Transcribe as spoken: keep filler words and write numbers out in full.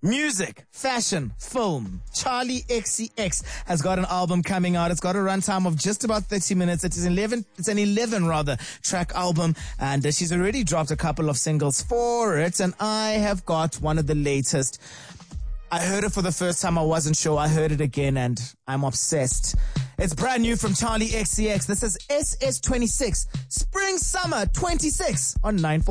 Music, fashion, film. Charlie X C X has got an album coming out. It's got a runtime of just about thirty minutes. It is eleven, it's an eleven rather track album, and uh, she's already dropped a couple of singles for it, and I have got one of the latest. I heard it for the first time. I wasn't sure. I heard it again and I'm obsessed. It's brand new from Charlie X C X. This is S S twenty-six, Spring Summer twenty-six on nine four.